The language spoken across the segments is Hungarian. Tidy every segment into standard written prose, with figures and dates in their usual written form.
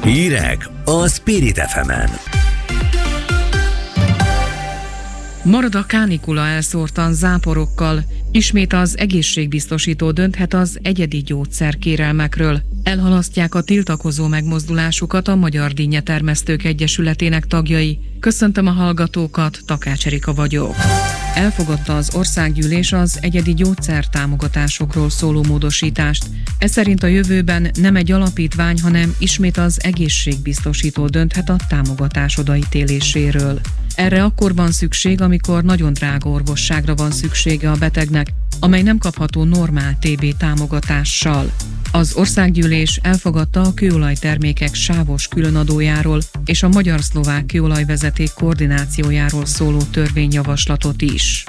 Hírek a Spirit FM-en. Marad a kánikula elszórtan záporokkal. Ismét az egészségbiztosító dönthet az egyedi gyógyszerkérelmekről. Elhalasztják a tiltakozó megmozdulásukat a Magyar Dinnyetermesztők Egyesületének tagjai. Köszöntöm a hallgatókat, Takács Erika vagyok. Elfogadta az országgyűlés az egyedi gyógyszertámogatásokról szóló módosítást. Ez szerint a jövőben nem egy alapítvány, hanem ismét az egészségbiztosító dönthet a támogatás odaítéléséről. Erre akkor van szükség, amikor nagyon drága orvosságra van szüksége a betegnek, amely nem kapható normál TB támogatással. Az országgyűlés elfogadta a kőolajtermékek sávos különadójáról és a magyar-szlovák kőolajvezeték koordinációjáról szóló törvényjavaslatot is.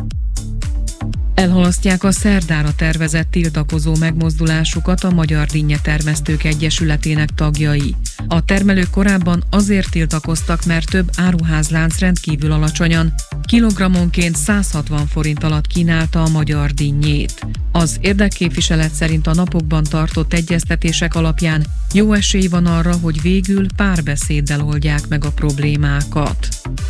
Elhalasztják a szerdára tervezett tiltakozó megmozdulásukat a Magyar Dinnyetermesztők Egyesületének tagjai. A termelők korábban azért tiltakoztak, mert több áruházlánc rendkívül alacsonyan, kilogrammonként 160 forint alatt kínálta a magyar dinnyét. Az érdekképviselet szerint a napokban tartott egyeztetések alapján jó esély van arra, hogy végül párbeszéddel oldják meg a problémákat.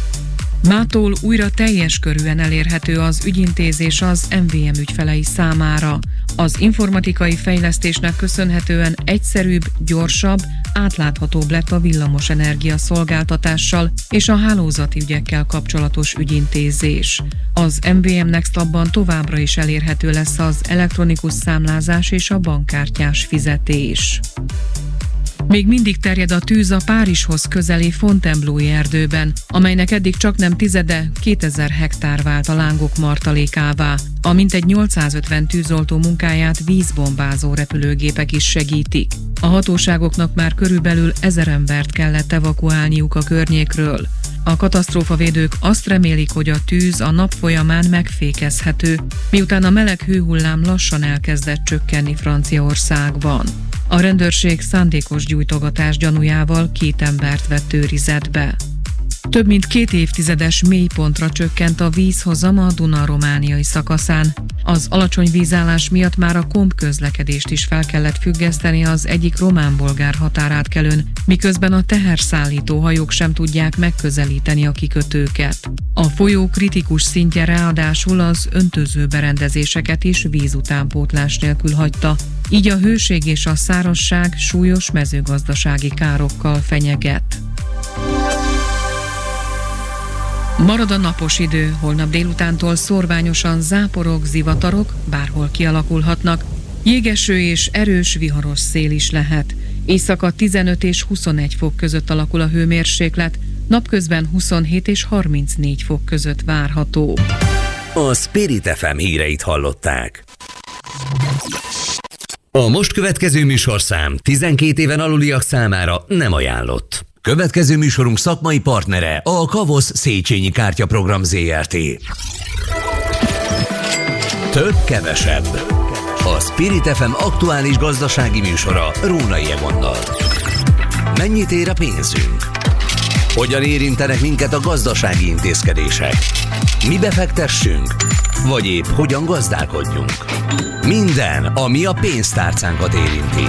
Mától újra teljes körűen elérhető az ügyintézés az MVM ügyfelei számára. Az informatikai fejlesztésnek köszönhetően egyszerűbb, gyorsabb, átláthatóbb lett a villamosenergia szolgáltatással és a hálózati ügyekkel kapcsolatos ügyintézés. Az MVM Next Labban továbbra is elérhető lesz az elektronikus számlázás és a bankkártyás fizetés. Még mindig terjed a tűz a Párizshoz közeli Fontainebleau-i erdőben, amelynek eddig csaknem tizede, 2000 hektár vált a lángok martalékává. A mintegy 850 tűzoltó munkáját vízbombázó repülőgépek is segítik. A hatóságoknak már körülbelül 1000 embert kellett evakuálniuk a környékről. A katasztrófavédők azt remélik, hogy a tűz a nap folyamán megfékezhető, miután a meleg hőhullám lassan elkezdett csökkenni Franciaországban. A rendőrség szándékos gyújtogatás gyanújával 2 embert vett őrizetbe. Több mint 2 évtizedes mélypontra csökkent a vízhozam a Duna romániai szakaszán. Az alacsony vízállás miatt már a közlekedést is fel kellett függeszteni az egyik román-bolgár határátkelőn, miközben a teherszállító hajók sem tudják megközelíteni a kikötőket. A folyó kritikus szintje ráadásul az öntöző berendezéseket is vízutánpótlás nélkül hagyta, így a hőség és a szárazság súlyos mezőgazdasági károkkal fenyeget. Marad a napos idő, holnap délutántól szórványosan záporok, zivatarok bárhol kialakulhatnak. Jégeső és erős viharos szél is lehet. Éjszaka 15 és 21 fok között alakul a hőmérséklet, napközben 27 és 34 fok között várható. A Spirit FM híreit hallották. A most következő műsorszám 12 éven aluliak számára nem ajánlott. Következő műsorunk szakmai partnere a Kavosz Széchenyi Kártyaprogram Zrt. Több kevesebb. A Spirit FM aktuális gazdasági műsora Rónai Egonnal. Mennyit ér a pénzünk? Hogyan érintenek minket a gazdasági intézkedések? Mi befektessünk? Vagy épp hogyan gazdálkodjunk? Minden, ami a pénztárcánkat érinti.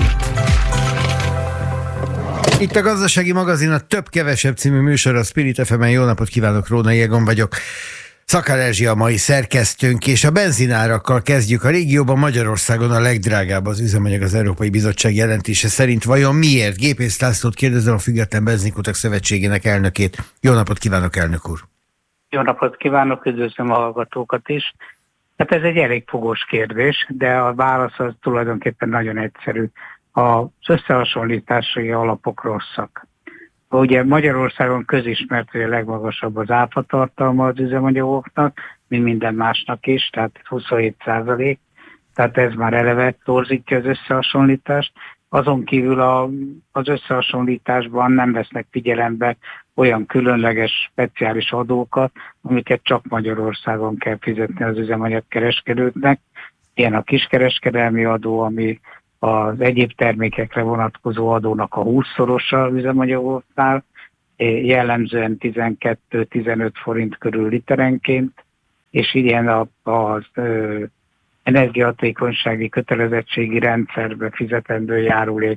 Itt a Gazdasági Magazin, a Több Kevesebb című műsor, a Spirit FM-en. Jó napot kívánok, Rónai Egon vagyok. Szakár Erzsi a mai szerkesztőnk, és a benzinárakkal kezdjük. A régióban, Magyarországon a legdrágább az üzemanyag az Európai Bizottság jelentése szerint. Vajon miért? Gépész Lászlót kérdezem, a Független Benzinkutak Szövetségének elnökét. Jó napot kívánok, elnök úr! Jó napot kívánok, üdvözlöm a hallgatókat is. Hát ez egy elég fogós kérdés, de a válasz az tulajdonképpen nagyon egyszerű. Az összehasonlítási alapok rosszak. Ugye Magyarországon közismert, hogy a legmagasabb az áfatartalma az üzemanyagoknak, mint minden másnak is, tehát 27%, tehát ez már eleve torzítja az összehasonlítást. Azon kívül az összehasonlításban nem vesznek figyelembe olyan különleges, speciális adókat, amiket csak Magyarországon kell fizetni az üzemanyagkereskedőknek. Ilyen a kiskereskedelmi adó, ami az egyéb termékekre vonatkozó adónak a 20-szorosa üzemanyagoknál, jellemzően 12-15 forint körül literenként, és ilyen az energiahatékonysági kötelezettségi rendszerbe fizetendő járulék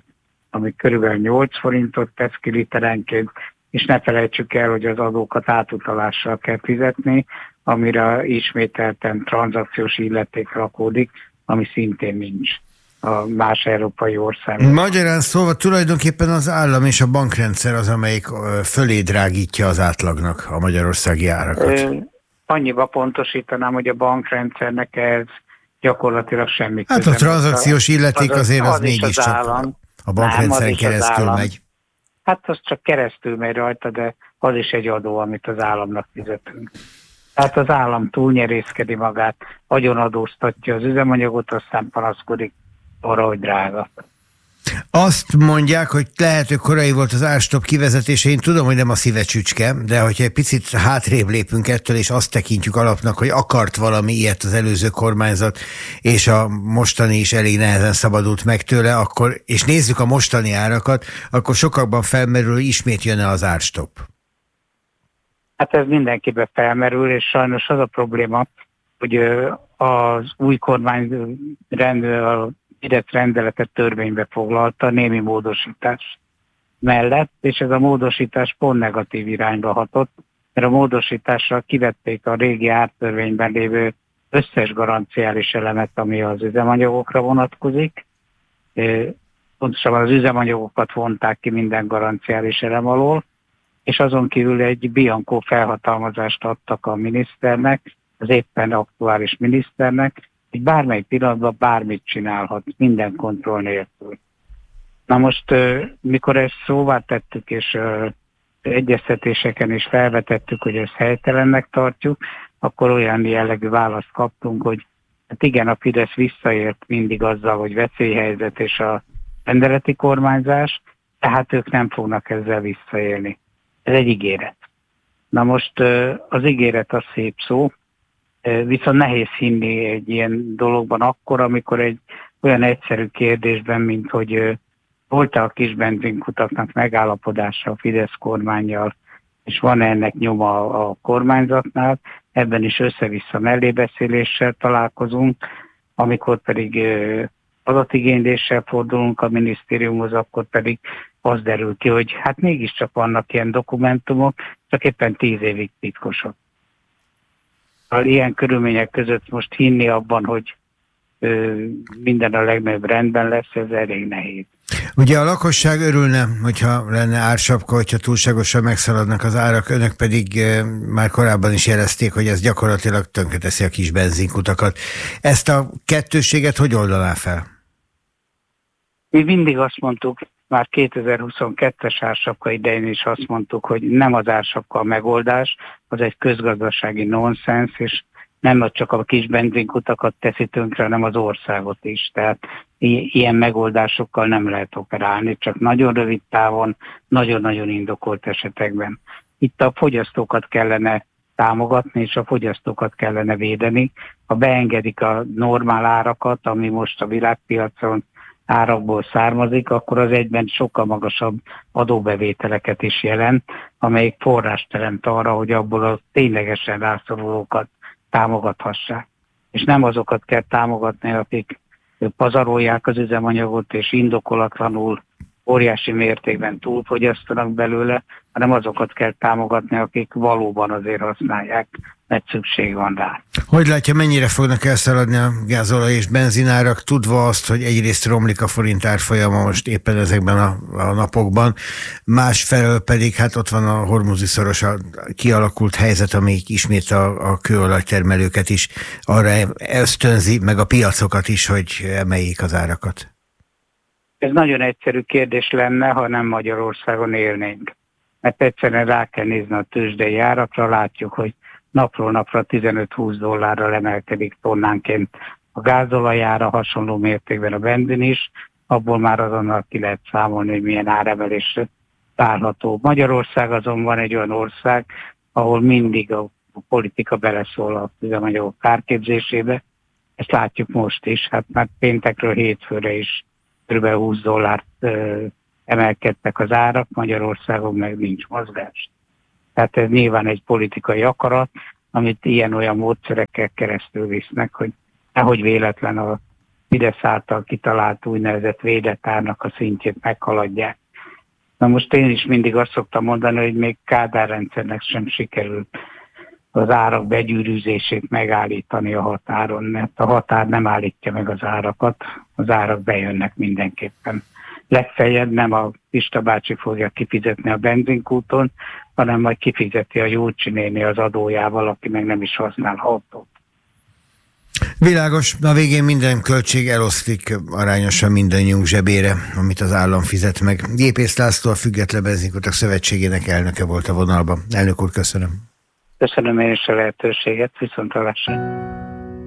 ami körülbelül 8 forintot tesz ki literenként, és ne felejtsük el, hogy az adókat átutalással kell fizetni, amire ismételten tranzakciós illeték rakódik, ami szintén nincs a más európai országban. Magyarán szólva tulajdonképpen az állam és a bankrendszer az, amelyik fölé drágítja az átlagnak a magyarországi árakat. Annyiba pontosítanám, hogy a bankrendszernek ez gyakorlatilag semmi köze. Hát a tranzakciós illeték azért az mégis csak a bankrendszeren keresztül megy. Hát az csak keresztül megy rajta, de az is egy adó, amit az államnak fizetünk. Tehát az állam túlnyerészkedi magát, agyonadóztatja az üzemanyagot, aztán panaszkodik arra, hogy drága. Azt mondják, hogy lehet, hogy korai volt az árstop kivezetése. Én tudom, hogy nem a szíve csücske, de hogyha egy picit hátrébb lépünk ettől, és azt tekintjük alapnak, hogy akart valami ilyet az előző kormányzat, és a mostani is elég nehezen szabadult meg tőle, akkor, és nézzük a mostani árakat, akkor sokakban felmerül, hogy ismét jön-e az árstop. Hát ez mindenkiben felmerül, és sajnos az a probléma, hogy az új kormány rendeletet törvénybe foglalta némi módosítás mellett, és ez a módosítás pont negatív irányba hatott, mert a módosítással kivették a régi ártörvényben lévő összes garanciális elemet, ami az üzemanyagokra vonatkozik. Pontosabban az üzemanyagokat vonták ki minden garanciális elem alól, és azon kívül egy bianco felhatalmazást adtak a miniszternek, az éppen aktuális miniszternek, hogy bármely pillanatban bármit csinálhat, minden kontroll nélkül. Na most, mikor ezt szóvá tettük, és egyeztetéseken is felvetettük, hogy ezt helytelennek tartjuk, akkor olyan jellegű választ kaptunk, hogy hát igen, a Fidesz visszaért mindig azzal, hogy veszélyhelyzet és a rendeleti kormányzás, tehát ők nem fognak ezzel visszaélni. Ez egy ígéret. Na most az ígéret az szép szó, viszont nehéz hinni egy ilyen dologban akkor, amikor egy olyan egyszerű kérdésben, mint hogy volt-e a kis benzinkutaknak megállapodása a Fidesz kormánnyal, és van ennek nyoma a kormányzatnál, ebben is össze-vissza mellébeszéléssel találkozunk, amikor pedig adatigényléssel fordulunk a minisztériumhoz, akkor pedig az derül ki, hogy hát mégiscsak vannak ilyen dokumentumok, csak éppen 10 évig titkosak. Ilyen körülmények között most hinni abban, hogy minden a legnagyobb rendben lesz, ez elég nehéz. Ugye a lakosság örülne, hogyha lenne ársapka, hogyha túlságosan megszaladnak az árak, önök pedig már korábban is jelezték, hogy ez gyakorlatilag tönkreteszi a kis benzinkutakat. Ezt a kettősséget hogy oldaná fel? Mi mindig azt mondtuk, már 2022-es ársapka idején is azt mondtuk, hogy nem az ársapka a megoldás, az egy közgazdasági nonsens, és nem csak a kis benzinkutakat teszi tönkre, hanem az országot is. Tehát ilyen megoldásokkal nem lehet operálni, csak nagyon rövid távon, nagyon-nagyon indokolt esetekben. Itt a fogyasztókat kellene támogatni, és a fogyasztókat kellene védeni. Ha beengedik a normál árakat, ami most a világpiacon árakból származik, akkor az egyben sokkal magasabb adóbevételeket is jelent, amelyik forrást teremt arra, hogy abból a ténylegesen rászorulókat támogathassák. És nem azokat kell támogatni, akik pazarolják az üzemanyagot, és indokolatlanul óriási mértékben túlfogyasztanak belőle, hanem azokat kell támogatni, akik valóban azért használják, mert szükség van rá. Hogy látja, mennyire fognak elszaladni a gázolaj és benzinárak, tudva azt, hogy egyrészt romlik a forint árfolyama most éppen ezekben a napokban, másfelől pedig hát ott van a hormuzi szoros kialakult helyzet, amelyik ismét a kőolajtermelőket is arra ösztönzi, meg a piacokat is, hogy emeljék az árakat. Ez nagyon egyszerű kérdés lenne, ha nem Magyarországon élnénk. Mert egyszerűen rá kell nézni a tőzsdei árakra, látjuk, hogy napról napra $15-20 emelkedik tonnánként a gázolajára, hasonló mértékben a benzin is, abból már azonnal ki lehet számolni, hogy milyen áremelés várható. Magyarország azonban egy olyan ország, ahol mindig a politika beleszól a üzemanyagok kárképzésébe. Ezt látjuk most is, hát már péntekről hétfőre is kb. $20 emelkedtek az árak, Magyarországon meg nincs mozgás. Tehát ez nyilván egy politikai akarat, amit ilyen-olyan módszerekkel keresztül visznek, hogy nehogy véletlen a Fidesz által kitalált úgynevezett védett árnak a szintjét meghaladják. Na most én is mindig azt szoktam mondani, hogy még Kádár rendszernek sem sikerült az árak begyűrűzését megállítani a határon, mert a határ nem állítja meg az árakat, az árak bejönnek mindenképpen. Legfeljebb nem a Pista bácsi fogja kifizetni a benzinkúton, hanem majd kifizeti a Jócsi néni az adójával, aki meg nem is használ autót. Világos, a végén minden költség eloszlik arányosan mindannyiunk zsebére, amit az állam fizet meg. Gépész László, a Független Benzinkutak Szövetségének elnöke volt a vonalban. Elnök úr, köszönöm. Köszönöm én is a lehetőséget, viszontlátásra.